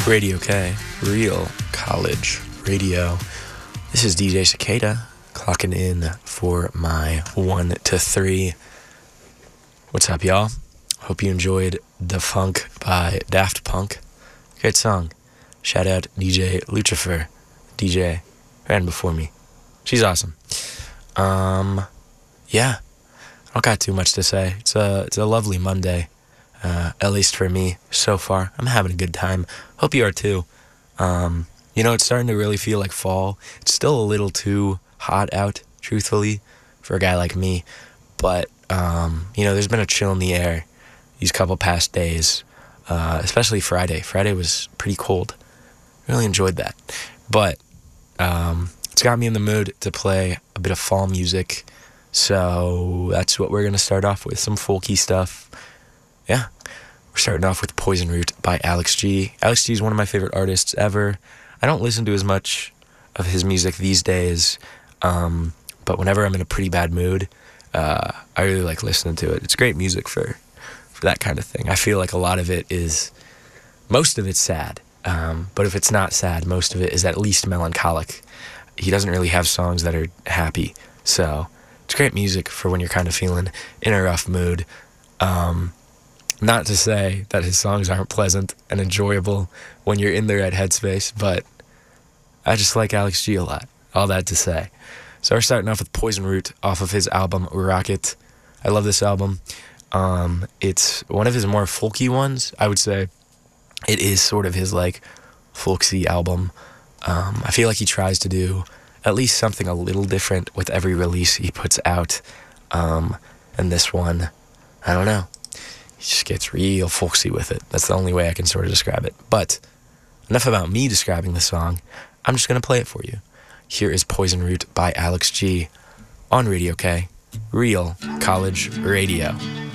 Radio K, Real College Radio. This is DJ Cicada, clocking in for my 1 to 3. What's up, y'all? Hope you enjoyed The Funk by Daft Punk. Great song. Shout out DJ Lucifer, DJ, ran before me. She's awesome. Yeah, I don't got too much to say. It's a lovely Monday. At least for me, so far. I'm having a good time. Hope you are too. It's starting to really feel like fall. It's still a little too hot out, truthfully, for a guy like me. But, there's been a chill in the air these couple past days, especially Friday. Friday was pretty cold. Really enjoyed that. But it's got me in the mood to play a bit of fall music. So that's what we're going to start off with, some folky stuff. Yeah, we're starting off with Poison Root by Alex G. Alex G is one of my favorite artists ever. I don't listen to as much of his music these days, but whenever I'm in a pretty bad mood, I really like listening to it. It's great music for that kind of thing. I feel like a lot of it is, most of it's sad, but if it's not sad, most of it is at least melancholic. He doesn't really have songs that are happy, so it's great music for when you're kind of feeling in a rough mood. Not to say that his songs aren't pleasant and enjoyable when you're in the right headspace, but I just like Alex G a lot. All that to say. So we're starting off with Poison Root off of his album Rocket. I love this album. It's one of his more folky ones, I would say. It is sort of his, folksy album. I feel like he tries to do at least something a little different with every release he puts out. And this one, I don't know. He just gets real folksy with it. That's the only way I can sort of describe it. But enough about me describing the song. I'm just going to play it for you. Here is Poison Root by Alex G on Radio K, Real College Radio.